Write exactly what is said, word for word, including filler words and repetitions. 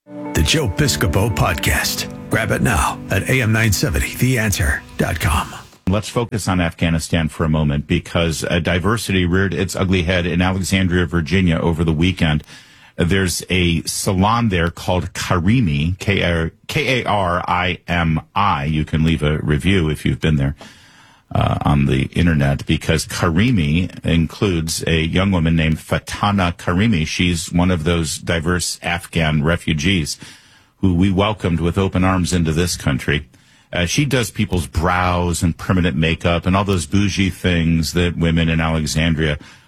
The Joe Piscopo Podcast. Grab it now at A M nine seventy the answer dot com. Let's focus on Afghanistan for a moment, because uh, diversity reared its ugly head in Alexandria, Virginia over the weekend. Uh, there's a salon there called Karimi, K A R I M I. You can leave a review if you've been there uh, on the internet, because Karimi includes a young woman named Fatana Karimi. She's one of those diverse Afghan refugees who we welcomed with open arms into this country. Uh, she does people's brows and permanent makeup and all those bougie things that women in Alexandria